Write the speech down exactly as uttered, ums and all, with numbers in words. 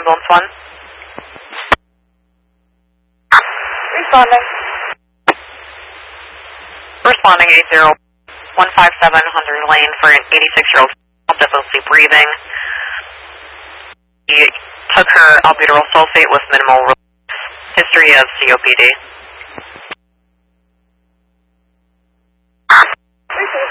ambulance one. Responding. Responding eight zero one five seven Hunter Lane for an eighty-six-year-old difficulty breathing. He took her albuterol sulfate with minimal history of C O P D. Receiving.